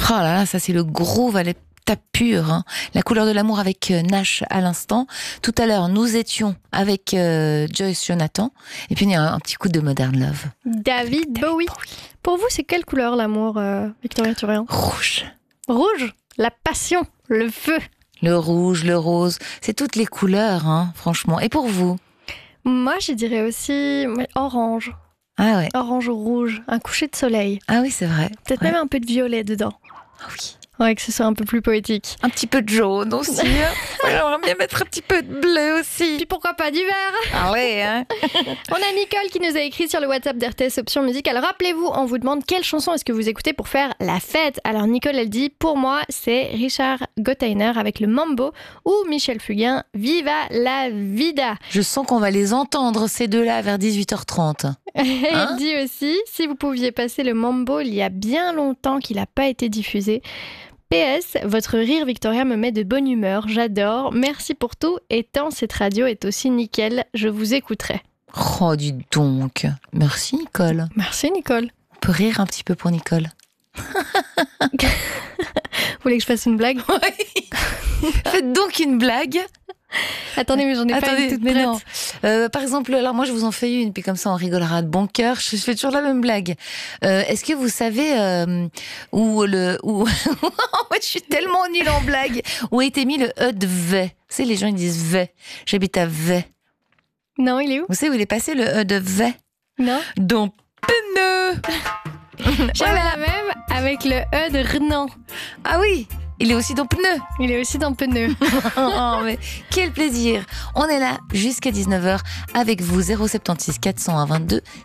Oh là là, ça c'est le groove à l'état pur. Hein. La couleur de l'amour avec Nash à l'instant. Tout à l'heure, nous étions avec Joyce Jonathan. Et puis il y a un petit coup de Modern Love. David Bowie. Pour vous, c'est quelle couleur l'amour, Victoria Turian ? Rouge. Rouge, la passion, le feu. Le rouge, le rose, c'est toutes les couleurs, hein, franchement. Et pour vous ? Moi, je dirais aussi orange. Ah ouais. Orange ou rouge, un coucher de soleil. Ah oui, c'est vrai. Peut-être même un peu de violet dedans. Ah oui. Ouais, que ce soit un peu plus poétique. Un petit peu de jaune aussi. J'aimerais bien mettre un petit peu de bleu aussi. Puis pourquoi pas du vert ? Allez, hein. On a Nicole qui nous a écrit sur le WhatsApp d'RTS Option Musique. Alors rappelez-vous, on vous demande quelle chanson est-ce que vous écoutez pour faire la fête. Alors Nicole, elle dit, pour moi, c'est Richard Gotteiner avec le Mambo ou Michel Fugain, Viva la Vida. Je sens qu'on va les entendre, ces deux-là, vers 18h30. Elle dit aussi, si vous pouviez passer le Mambo, il y a bien longtemps qu'il n'a pas été diffusé. PS, votre rire, Victoria, me met de bonne humeur. J'adore. Merci pour tout. Et tant cette radio est aussi nickel, je vous écouterai. Oh, dis donc. Merci, Nicole. Merci, Nicole. On peut rire un petit peu pour Nicole. Vous voulez que je fasse une blague ? Oui. Faites donc une blague. Attendez, mais j'en ai pas une toute mais prête. non. Par exemple, alors moi je vous en fais une, puis comme ça on rigolera de bon cœur. Je fais toujours la même blague. Est-ce que vous savez où en fait, je suis tellement nulle en blague. Où a été mis le E de V ? Vous savez, les gens ils disent V. J'habite à V. Non, il est où ? Vous savez où il est passé le E de V ? Non. Dans pneu. J'avais la même avec le E de Renan. Ah oui. Il est aussi dans pneu. Il est aussi dans pneu. Oh, mais quel plaisir. On est là jusqu'à 19h avec vous. 076 400 22